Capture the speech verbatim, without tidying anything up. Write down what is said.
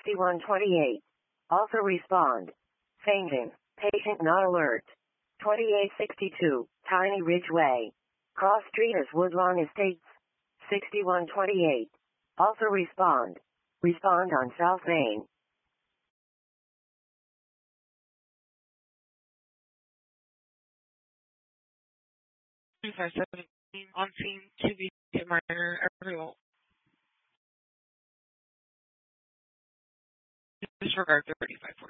sixty-one twenty-eight. Also respond. Fainting. Patient not alert. twenty-eight sixty-two, Tiny Ridge Way. Cross Street is Woodlawn Estates. sixty-one twenty-eight. Also respond. Respond on South Main. five seventeen on scene to be minor approval. Disregard thirty-five.